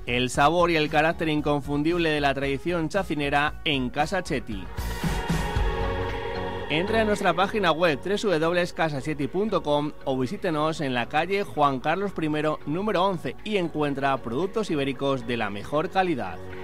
El sabor y el carácter inconfundible de la tradición chacinera en Casa Chetti. Entra en nuestra página web www.casachetti.com o visítenos en la calle Juan Carlos I, número 11 y encuentra productos ibéricos de la mejor calidad.